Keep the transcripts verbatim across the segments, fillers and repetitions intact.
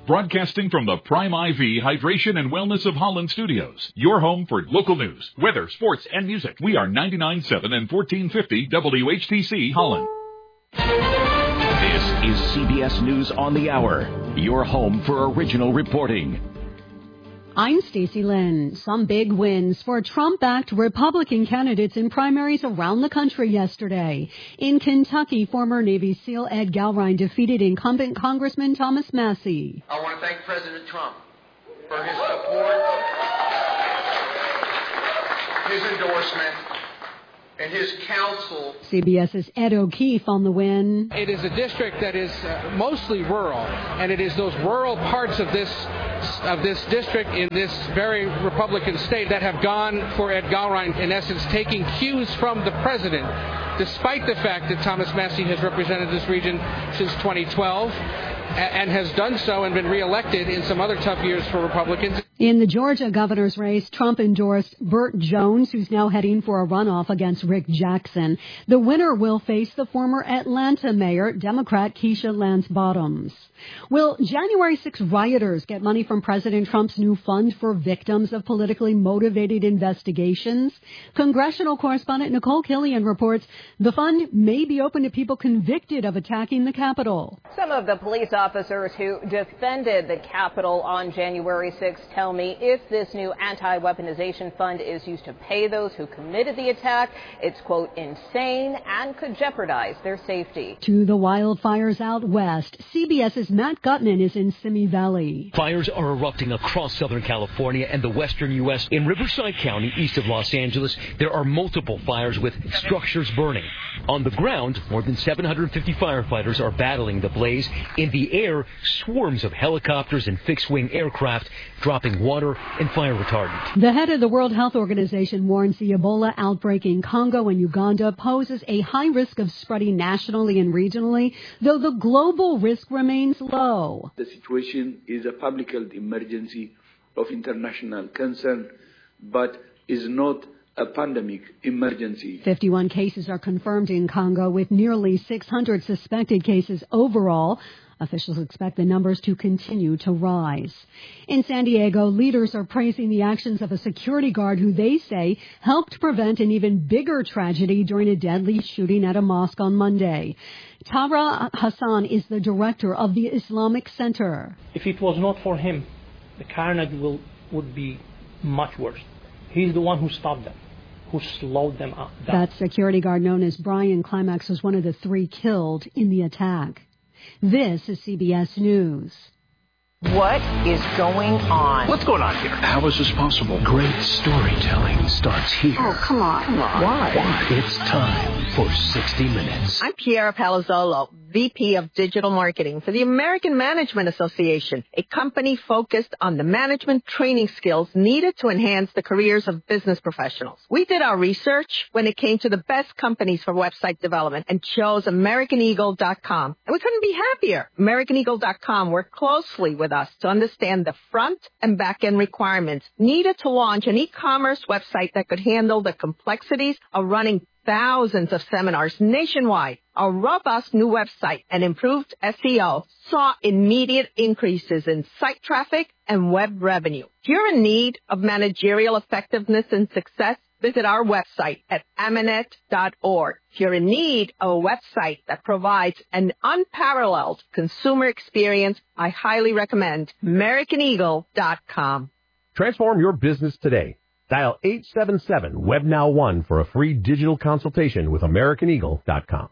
broadcasting from the Prime I V Hydration and Wellness of Holland studios. Your home for local news, weather, sports, and music. We are ninety-nine point seven and fourteen fifty W H T C Holland. This is C B S News on the Hour, your home for original reporting. I'm Stacey Lynn. Some big wins for Trump-backed Republican candidates in primaries around the country yesterday. In Kentucky, former Navy SEAL Ed Galrine defeated incumbent Congressman Thomas Massie. I want to thank President Trump for his support, his endorsement, and his counsel. CBS's Ed O'Keefe on the win. It is a district that is uh, mostly rural, and it is those rural parts of this of this district in this very Republican state that have gone for Ed Galrine, in essence, taking cues from the president, despite the fact that Thomas Massie has represented this region since twenty twelve and has done so and been reelected in some other tough years for Republicans. In the Georgia governor's race, Trump endorsed Burt Jones, who's now heading for a runoff against Rick Jackson. The winner will face the former Atlanta mayor, Democrat Keisha Lance Bottoms. Will January sixth rioters get money from President Trump's new fund for victims of politically motivated investigations? Congressional correspondent Nicole Killian reports the fund may be open to people convicted of attacking the Capitol. Some of the police officers who defended the Capitol on January sixth tell me if this new anti-weaponization fund is used to pay those who committed the attack, it's, quote, insane and could jeopardize their safety. To the wildfires out west, CBS's Matt Gutman is in Simi Valley. Fires are erupting across Southern California and the western U S In Riverside County, east of Los Angeles, there are multiple fires with structures burning. On the ground, more than seven hundred fifty firefighters are battling the blaze. In the air, swarms of helicopters and fixed-wing aircraft dropping water and fire retardant. The head of the World Health Organization warns the Ebola outbreak in Congo and Uganda poses a high risk of spreading nationally and regionally, though the global risk remains low. The situation is a public health emergency of international concern, but is not a pandemic emergency. fifty-one cases are confirmed in Congo, with nearly six hundred suspected cases overall. Officials expect the numbers to continue to rise. In San Diego, leaders are praising the actions of a security guard who they say helped prevent an even bigger tragedy during a deadly shooting at a mosque on Monday. Tara Hassan is the director of the Islamic Center. If it was not for him, the carnage will, would be much worse. He's the one who stopped them, who slowed them up. Down. That security guard, known as Brian Climax, was one of the three killed in the attack. This is C B S News. What is going on? What's going on here? How is this possible? Great storytelling starts here. Oh, come on. Come on. Why? Why? It's time for sixty minutes. I'm Piera Palazzolo, V P of Digital Marketing for the American Management Association, a company focused on the management training skills needed to enhance the careers of business professionals. We did our research when it came to the best companies for website development and chose American Eagle dot com. And we couldn't be happier. American Eagle dot com worked closely with us to understand the front and back end requirements needed to launch an e-commerce website that could handle the complexities of running thousands of seminars nationwide. Our robust new website and improved S E O saw immediate increases in site traffic and web revenue. If you're in need of managerial effectiveness and success, visit our website at amanet dot org. If you're in need of a website that provides an unparalleled consumer experience, I highly recommend American Eagle dot com. Transform your business today. Dial eight seven seven web now one for a free digital consultation with American Eagle dot com.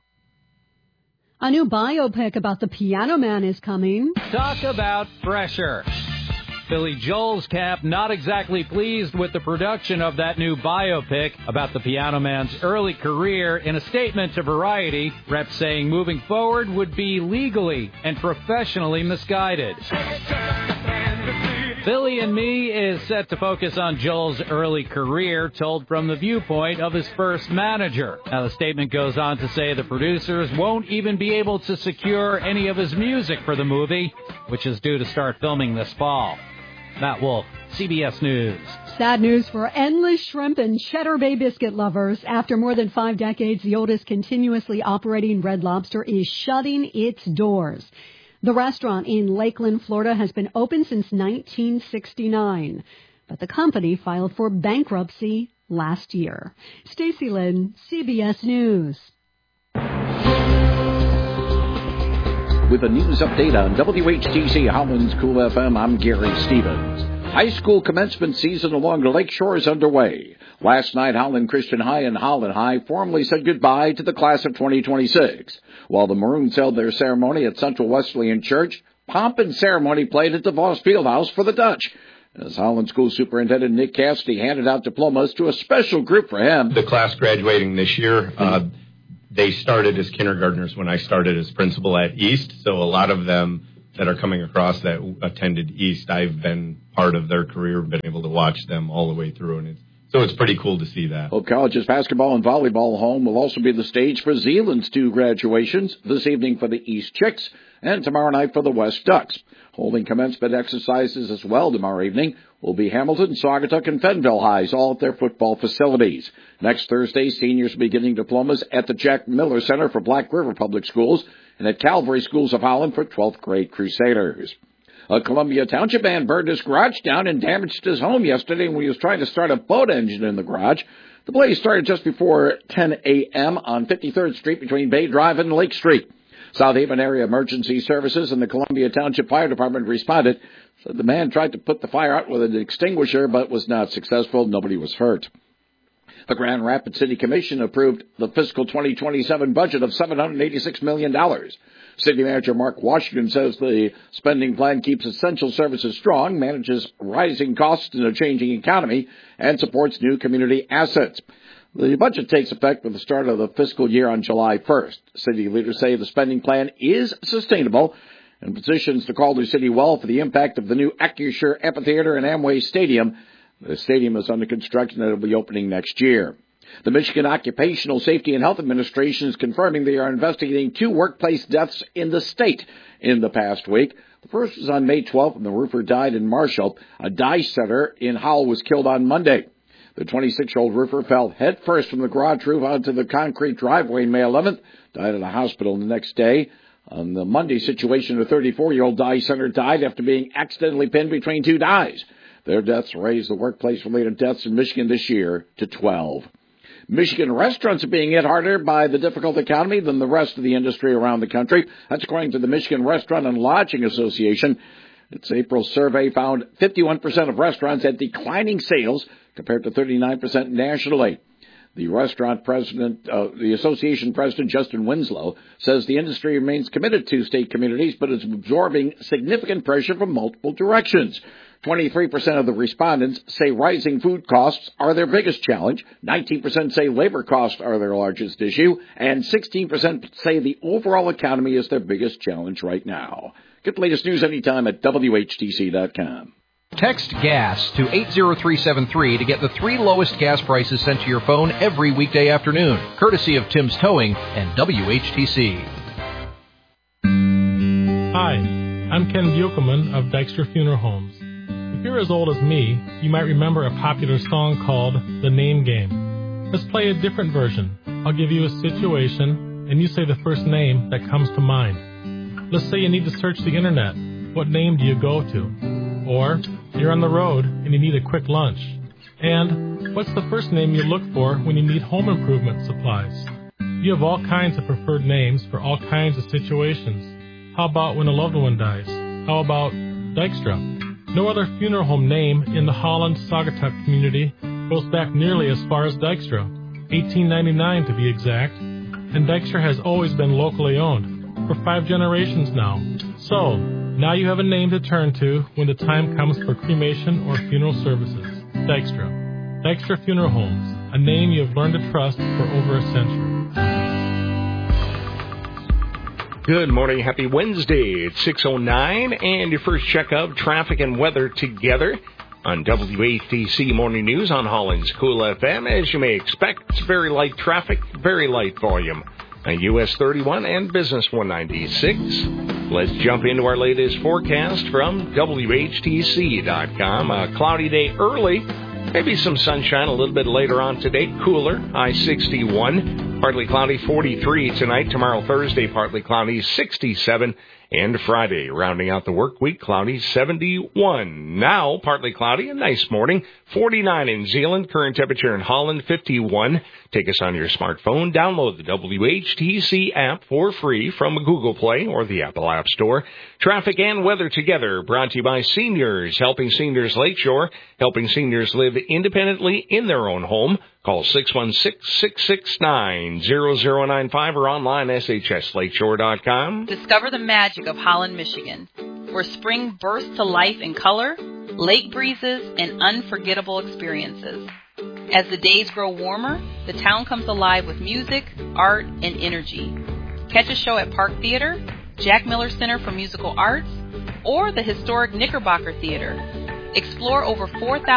A new biopic about the Piano Man is coming. Talk about pressure. Billy Joel's camp not exactly pleased with the production of that new biopic about the Piano Man's early career. In a statement to Variety, reps saying moving forward would be legally and professionally misguided. Billy and Me is set to focus on Joel's early career, told from the viewpoint of his first manager. Now, the statement goes on to say the producers won't even be able to secure any of his music for the movie, which is due to start filming this fall. Matt Wolf, C B S News. Sad news for endless shrimp and Cheddar Bay biscuit lovers. After more than five decades, the oldest continuously operating Red Lobster is shutting its doors. The restaurant in Lakeland, Florida has been open since nineteen sixty-nine, but the company filed for bankruptcy last year. Stacy Lynn, C B S News. With a news update on W H T C Holland's Cool F M, I'm Gary Stevens. High school commencement season along the Lakeshore is underway. Last night, Holland Christian High and Holland High formally said goodbye to the class of twenty twenty-six. While the Maroons held their ceremony at Central Wesleyan Church, pomp and ceremony played at DeVos Fieldhouse for the Dutch, as Holland School Superintendent Nick Cassidy handed out diplomas to a special group for him. The class graduating this year, uh, they started as kindergartners when I started as principal at East, so a lot of them that are coming across that attended East, I've been part of their career, been able to watch them all the way through, and it's, so it's pretty cool to see that. Hope College's basketball and volleyball home will also be the stage for Zeeland's two graduations, this evening for the East Chicks and tomorrow night for the West Ducks. Holding commencement exercises as well tomorrow evening will be Hamilton, Saugatuck, and Fenville Highs, all at their football facilities. Next Thursday, seniors will be getting diplomas at the Jack Miller Center for Black River Public Schools and at Calvary Schools of Holland for twelfth grade Crusaders. A Columbia Township man burned his garage down and damaged his home yesterday when he was trying to start a boat engine in the garage. The blaze started just before ten a.m. on fifty-third Street between Bay Drive and Lake Street. South Haven Area Emergency Services and the Columbia Township Fire Department responded. Said the man tried to put the fire out with an extinguisher but was not successful. Nobody was hurt. The Grand Rapids City Commission approved the fiscal twenty twenty-seven budget of seven hundred eighty-six million dollars. City Manager Mark Washington says the spending plan keeps essential services strong, manages rising costs in a changing economy, and supports new community assets. The budget takes effect with the start of the fiscal year on July first. City leaders say the spending plan is sustainable and positions the Calder City well for the impact of the new Acrisure Amphitheater and Amway Stadium. The stadium is under construction and it will be opening next year. The Michigan Occupational Safety and Health Administration is confirming they are investigating two workplace deaths in the state in the past week. The first was on May twelfth when the roofer died in Marshall. A dye setter in Howell was killed on Monday. The twenty-six-year-old roofer fell headfirst from the garage roof onto the concrete driveway on May eleventh, died at a hospital the next day. On the Monday situation, a thirty-four-year-old dye setter died after being accidentally pinned between two dyes. Their deaths raised the workplace-related deaths in Michigan this year to twelve. Michigan restaurants are being hit harder by the difficult economy than the rest of the industry around the country. That's according to the Michigan Restaurant and Lodging Association. Its April survey found fifty-one percent of restaurants had declining sales compared to thirty-nine percent nationally. The restaurant president, uh, the association president, Justin Winslow, says the industry remains committed to state communities, but is absorbing significant pressure from multiple directions. twenty-three percent of the respondents say rising food costs are their biggest challenge. nineteen percent say labor costs are their largest issue. And sixteen percent say the overall economy is their biggest challenge right now. Get the latest news anytime at W H T C dot com. Text GAS to eight zero three seven three to get the three lowest gas prices sent to your phone every weekday afternoon, courtesy of Tim's Towing and W H T C. Hi, I'm Ken Buchelman of Dykstra Funeral Homes. If you're as old as me, you might remember a popular song called The Name Game. Let's play a different version. I'll give you a situation, and you say the first name that comes to mind. Let's say you need to search the internet. What name do you go to? Or you're on the road and you need a quick lunch. And what's the first name you look for when you need home improvement supplies? You have all kinds of preferred names for all kinds of situations. How about when a loved one dies? How about Dykstra? No other funeral home name in the Holland-Saugatuck community goes back nearly as far as Dykstra, eighteen ninety-nine to be exact, and Dykstra has always been locally owned, for five generations now. So, now you have a name to turn to when the time comes for cremation or funeral services. Dykstra. Dykstra Funeral Homes, a name you have learned to trust for over a century. Good morning. Happy Wednesday. It's six oh nine, and your first check of traffic and weather together on W H T C Morning News on Holland's Cool F M. As you may expect, it's very light traffic, very light volume on U S thirty-one and Business one ninety-six. Let's jump into our latest forecast from W H T C dot com. A cloudy day early, maybe some sunshine a little bit later on today, cooler, high sixty-one. Partly cloudy, forty-three tonight. Tomorrow, Thursday, partly cloudy, sixty-seven. And Friday, rounding out the work week, cloudy, seventy-one. Now, partly cloudy, a nice morning, forty-nine in Zeeland. Current temperature in Holland, fifty-one. Take us on your smartphone. Download the W H T C app for free from Google Play or the Apple App Store. Traffic and weather together, brought to you by Seniors, helping seniors Lakeshore, helping seniors live independently in their own home. Call six one six, six six nine, zero zero nine five or online s h s lakeshore dot com. Discover the magic of Holland, Michigan, where spring bursts to life in color, lake breezes, and unforgettable experiences. As the days grow warmer, the town comes alive with music, art, and energy. Catch a show at Park Theater, Jack Miller Center for Musical Arts, or the historic Knickerbocker Theater. Explore over four thousand